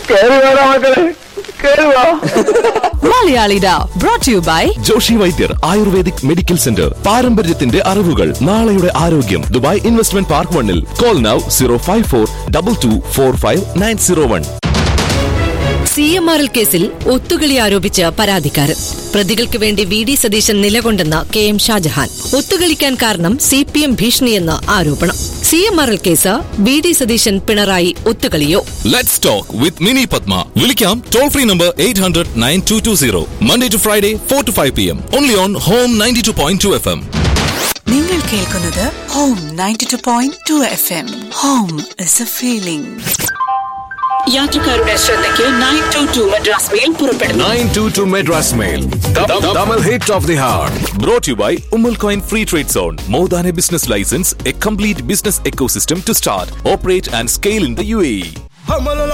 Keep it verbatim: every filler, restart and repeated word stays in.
മലയാളിഡ brought to you by Joshi Vaidyar ayurvedic medical centre. പാരമ്പര്യത്തിന്റെ അറിവുകൾ, നാളെയുടെ ആരോഗ്യം. ദുബായ് ഇൻവെസ്റ്റ്മെന്റ് പാർക്ക് വണ്ണിൽ. Call now zero five four double two four five nine zero one. C M R L കേസിൽ ഒത്തുകളി ആരോപിച്ച് പരാതിക്കാരൻ. പ്രതികൾക്ക് വേണ്ടി V D Satheesan നിലകൊണ്ടെന്ന K M Shah Jahan. ഒത്തുകളിക്കാൻ കാരണം സി പി എം ഭീഷണിയെന്ന് ആരോപണം. C M R L case V D Satheesan Pinarayi ഒത്തുകളിയോ? Let's talk with Mini Padma. വിളിക്കാം toll free number eight hundred nine to to zero. Monday to Friday four to five p m. Only on Home ninety-two point two F M. നിങ്ങൾ കേൾക്കുന്നത് Home ninety-two point two F M. Home is a feeling. യാത്രക്കാരുടെ ശ്രദ്ധയ്ക്ക് nine to to Madras mail പുറപ്പെടുന്നു. Nine to to Madras Mail. Double hit of the heart. Brought to you by Umal Coin Free Trade Zone. More than a business license, a complete business ecosystem to start, operate and scale in the U A E.